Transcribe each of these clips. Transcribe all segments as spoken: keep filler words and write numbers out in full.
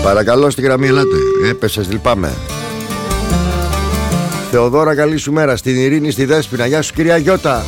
Παρακαλώ στη γραμμή, ελάτε. Έπεσες, λυπάμαι. Θεοδόρα, καλή σου μέρα. Στην Ειρήνη, στη Δέσποινα. Γεια σου, κυρία Γιώτα.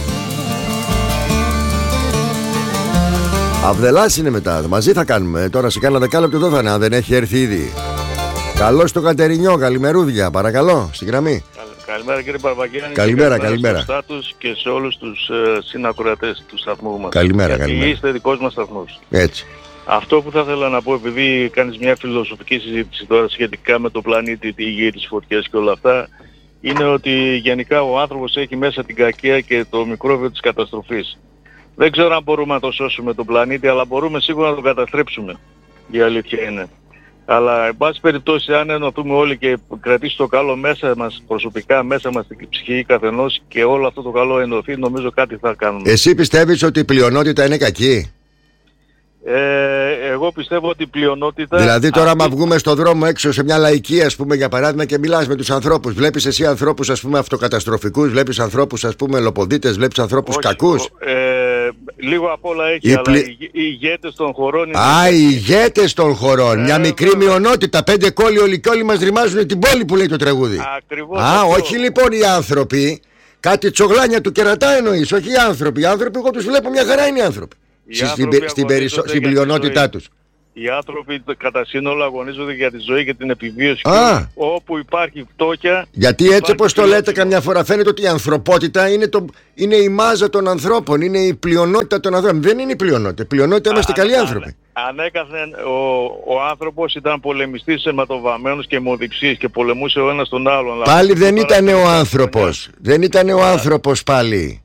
Αβδελάς είναι μετά. Μαζί θα κάνουμε. Τώρα σε κάνα δεκάλεπτο εδώ θα είναι, αν δεν έχει έρθει ήδη. Καλώς το Κατερινιό, καλημερούδια. Παρακαλώ, στη γραμμή. Καλημέρα κύριε Παρβαγιάννη. Καλημέρα, καλημέρα. Σε εσάς και σε όλους τους ε, συνακροατές του σταθμού μας. Καλημέρα, γιατί καλημέρα. είστε δικός μας σταθμός. Έτσι. Αυτό που θα ήθελα να πω, επειδή κάνεις μια φιλοσοφική συζήτηση τώρα σχετικά με το πλανήτη, τη γη, τις φωτιές και όλα αυτά, είναι ότι γενικά ο άνθρωπος έχει μέσα την κακία και το μικρόβιο της καταστροφής. Δεν ξέρω αν μπορούμε να το σώσουμε τον πλανήτη, αλλά μπορούμε σίγουρα να τον καταστρέψουμε. Η αλήθεια είναι. Αλλά εν πάση περιπτώσει, αν ενωθούμε όλοι και κρατήσει το καλό μέσα μας, προσωπικά μέσα μας, στην ψυχή καθενός, και όλο αυτό το καλό ενωθεί, νομίζω κάτι θα κάνουμε. Εσύ πιστεύεις ότι η πλειονότητα είναι κακή? Ε, εγώ πιστεύω ότι η πλειονότητα... Δηλαδή τώρα αυτή... άμα βγούμε στον δρόμο έξω σε μια λαϊκή, ας πούμε, για παράδειγμα, και μιλάς με τους ανθρώπους, βλέπεις εσύ ανθρώπους, ας πούμε, αυτοκαταστροφικούς, βλέπεις ανθρώπους, ας πούμε, λοποδίτες, βλέπεις ανθρώπους Όχι, κακούς? Ε, λίγο απ' όλα έχει, οι αλλά πλη... οι, οι ηγέτες των χωρών... Είναι... Α, οι ηγέτες των χωρών, ε, μια μικρή βέβαια. Μειονότητα, πέντε κόλλοι όλοι και όλοι μας ρημάζουν την πόλη που λέει το τραγούδι. Ακριβώς. Α, αυτό. όχι λοιπόν οι άνθρωποι, κάτι τσογλάνια του κερατά εννοείς, όχι οι άνθρωποι. Οι άνθρωποι, εγώ τους βλέπω μια χαρά είναι οι άνθρωποι. Στην, στην, περισο... στην πλειονότητά τους. Οι άνθρωποι κατά σύνολο αγωνίζονται για τη ζωή και την επιβίωση. Α. Όπου υπάρχει φτώχεια. Γιατί έτσι όπως το λέτε καμιά φορά φαίνεται ότι η ανθρωπότητα είναι, το... είναι η μάζα των ανθρώπων, είναι η πλειονότητα των ανθρώπων. Δεν είναι η πλειονότητα. Η πλειονότητα είμαστε καλοί άνθρωποι. Ανέκαθεν ο, ο άνθρωπος ήταν πολεμιστής αιματοβαμμένος και αιμοδιψής και πολεμούσε ο ένας τον άλλον. Πάλι δεν ήταν ο άνθρωπος. Δεν ήταν ο άνθρωπος πάλι.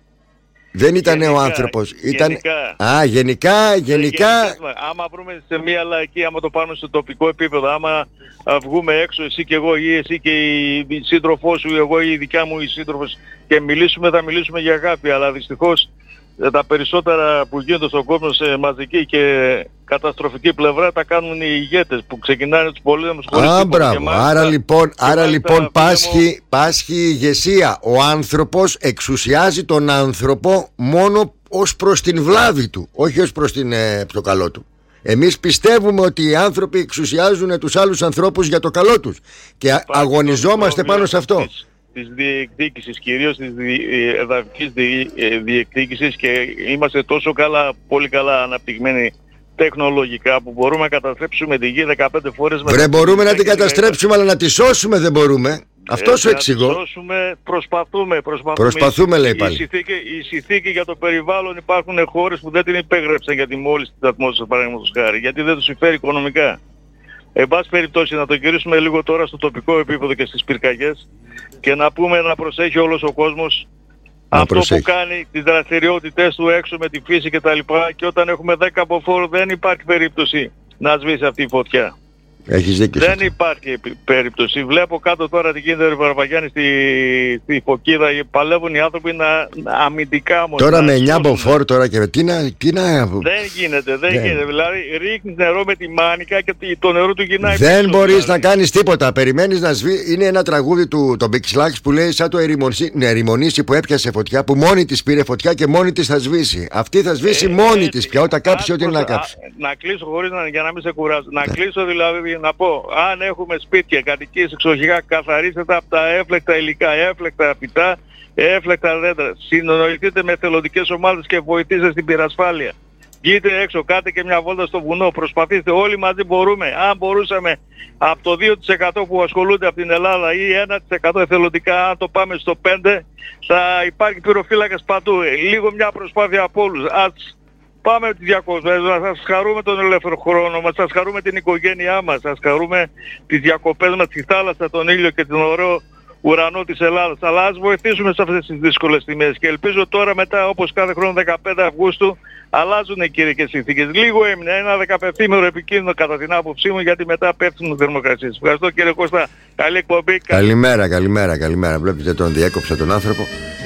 Δεν ήταν ο άνθρωπος. Ήταν... Γενικά. Α, γενικά, γενικά. γενικά. Άμα βρούμε σε μια λαϊκή, άμα το πάρουμε στο τοπικό επίπεδο, άμα βγούμε έξω εσύ και εγώ ή εσύ και η σύντροφός σου, εγώ ή η δικιά μου η σύντροφος, και μιλήσουμε, θα μιλήσουμε για αγάπη. Αλλά δυστυχώς τα περισσότερα που γίνονται στον κόσμο σε μαζική και καταστροφική πλευρά τα κάνουν οι ηγέτες που ξεκινάνε τους πολέμους χωρίς τίποτα. Α, μπράβο. Άρα λοιπόν, άρα λοιπόν πάσχει, πάσχει η ηγεσία. Ο άνθρωπος εξουσιάζει τον άνθρωπο μόνο ως προς την βλάβη του, όχι ως προς την, ε, το καλό του. Εμείς πιστεύουμε ότι οι άνθρωποι εξουσιάζουν τους άλλους ανθρώπους για το καλό τους και Υπάρχει αγωνιζόμαστε πάνω σε αυτό. Της διεκδίκησης, κυρίως της εδαφικής διεκδίκησης, και είμαστε τόσο καλά, πολύ καλά αναπτυγμένοι τεχνολογικά που μπορούμε να καταστρέψουμε τη γη δεκαπέντε φορές. Βρε, μπορούμε να την καταστρέψουμε, αλλά να τη σώσουμε δεν μπορούμε. Αυτό σου εξηγώ. Να τη σώσουμε, προσπαθούμε. Προσπαθούμε, προσπαθούμε η, λέει πάλι. Η συνθήκη, η συνθήκη για το περιβάλλον, υπάρχουν χώρες που δεν την υπέγραψαν για τη μόλυνση της ατμόσφαιρας, παραδείγματος χάρη, γιατί δεν τους συμφέρει οικονομικά. Εν πάση περιπτώσει, να το γυρίσουμε λίγο τώρα στο τοπικό επίπεδο και στις πυρκαγιές και να πούμε να προσέχει όλος ο κόσμος να αυτό προσέχει. Που κάνει τις δραστηριότητες του έξω με τη φύση και τα λοιπά, και όταν έχουμε δέκα αποφόρου δεν υπάρχει περίπτωση να σβήσει αυτή η φωτιά. Έχεις δίκιο. Δεν υπάρχει περίπτωση. Βλέπω κάτω τώρα τι γίνεται, Παρβαγιάννη, στη, στη Φωκίδα. Παλεύουν οι άνθρωποι να, να αμυντικά όμως. Τώρα με εννιά μποφόρ τώρα και τι να, τι να... Δεν γίνεται, δεν yeah. γίνεται. Δηλαδή ρίχνεις νερό με τη μάνικα και το νερό του γυρνάει. Δεν πίσω, μπορείς δηλαδή. να κάνεις τίποτα. Περιμένεις να σβήσει. Είναι ένα τραγούδι του το Big Slacks που λέει σαν το ερημονήσι που έπιασε φωτιά, που μόνη της πήρε φωτιά και μόνη της θα σβήσει. Αυτή θα σβήσει ε, μόνη ε, της πια όταν κάψει ό,τι είναι να κάψει. Να κλείσω χωρίς να, για να μην σε κουράσω. Να κλείσω δηλαδή. Να πω, αν έχουμε σπίτια, κατοικίες εξοχικά, καθαρίστε τα από τα έφλεκτα υλικά, έφλεκτα φυτά, έφλεκτα δέντρα. Συνοηθείτε με εθελοντικές ομάδες και βοηθήστε στην πυρασφάλεια. Βγείτε έξω, κάτε και μια βόλτα στο βουνό, προσπαθήστε, όλοι μαζί μπορούμε. Αν μπορούσαμε από το δύο τοις εκατό που ασχολούνται από την Ελλάδα ή ένα τοις εκατό εθελοντικά, αν το πάμε στο πέντε τοις εκατό, θα υπάρχει πυροφύλακας παντού. Λίγο μια προσπάθεια από όλους. Ας πάμε τις διακοπές, να σας χαρούμε τον ελεύθερο χρόνο μας, σας χαρούμε την οικογένειά μας, σας χαρούμε τις διακοπές μας, τη θάλασσα, τον ήλιο και τον ωραίο ουρανό της Ελλάδας. Αλλά ας βοηθήσουμε σε αυτές τις δύσκολες στιγμές, και ελπίζω τώρα μετά, όπως κάθε χρόνο δεκαπέντε Αυγούστου, αλλάζουν οι καιρικές συνθήκες. Λίγο έμεινε, ένα δεκαπενθήμερο επικίνδυνο κατά την άποψή μου, γιατί μετά πέφτουν οι θερμοκρασίες. Ευχαριστώ κύριε Κώστα, καλή εκπομπή. Καλημέρα, καλημέρα, καλημέρα. Βλέπετε τον διέκοψα τον άνθρωπο.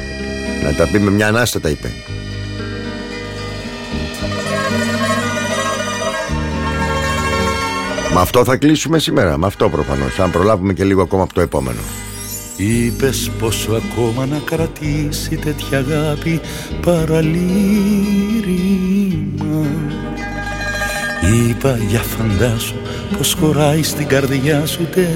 Να τα πει με μια ανάστατα είπε. Με αυτό θα κλείσουμε σήμερα, με αυτό προφανώς, αν προλάβουμε και λίγο ακόμα από το επόμενο. Είπες πόσο ακόμα να κρατήσει τέτοια αγάπη παραλήρημα, Είπα για φαντάσου πως χωράει στην καρδιά σου